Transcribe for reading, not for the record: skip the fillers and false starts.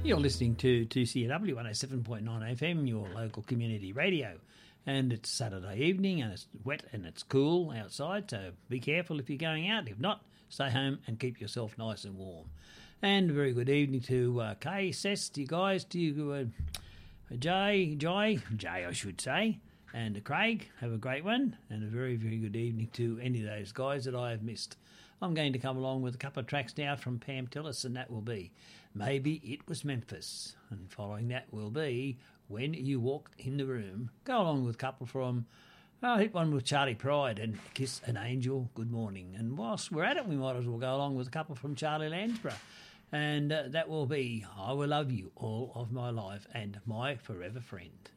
You're listening to 2CW 107.9 FM, your local community radio. And it's Saturday evening and it's wet and it's cool outside, so be careful if you're going out. If not, stay home and keep yourself nice and warm. And a very good evening to Kay, Sess, to you guys, to you, Jay, I should say, and Craig. Have a great one. And a very, very good evening to any of those guys that I have missed. I'm going to come along with a couple of tracks now from Pam Tillis, and that will be Maybe It Was Memphis. And following that will be When You Walked in the Room. Go along with a couple from, I'll hit one with Charlie Pride and Kiss an Angel, Good Morning. And whilst we're at it, we might as well go along with a couple from Charlie Landsborough. And that will be I Will Love You All of My Life and My Forever Friend.